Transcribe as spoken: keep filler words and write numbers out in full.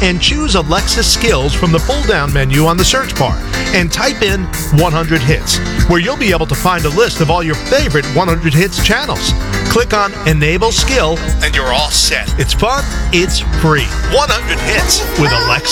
and choose Alexa Skills from the pull-down menu on the search bar and type in one hundred hits, where you'll be able to find a list of all your favorite one hundred hits channels. Click on Enable Skill and you're all set. It's fun, it's free. one hundred hits with Alexa